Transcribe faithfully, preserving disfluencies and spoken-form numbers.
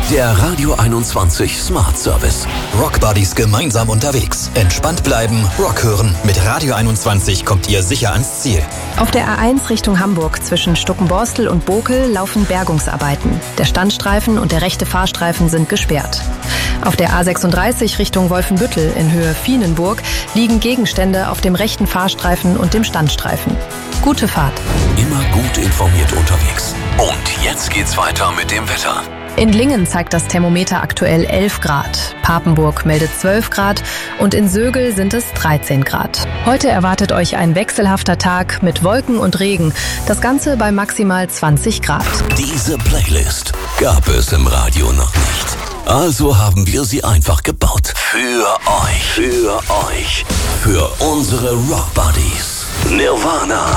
Der Radio einundzwanzig Smart Service. Rock Buddies gemeinsam unterwegs. Entspannt bleiben, Rock hören. Mit Radio einundzwanzig kommt ihr sicher ans Ziel. Auf der A eins Richtung Hamburg zwischen Stuckenborstel und Bokel laufen Bergungsarbeiten. Der Standstreifen und der rechte Fahrstreifen sind gesperrt. Auf der A sechsunddreißig Richtung Wolfenbüttel in Höhe Vienenburg liegen Gegenstände auf dem rechten Fahrstreifen und dem Standstreifen. Gute Fahrt. Immer gut informiert unterwegs. Und jetzt geht's weiter mit dem Wetter. In Lingen zeigt das Thermometer aktuell elf Grad. Papenburg meldet zwölf Grad und in Sögel sind es dreizehn Grad. Heute erwartet euch ein wechselhafter Tag mit Wolken und Regen. Das Ganze bei maximal zwanzig Grad. Diese Playlist gab es im Radio noch nicht. Also haben wir sie einfach gebaut. Für euch. Für euch. Für unsere Rock Buddies. Nirvana.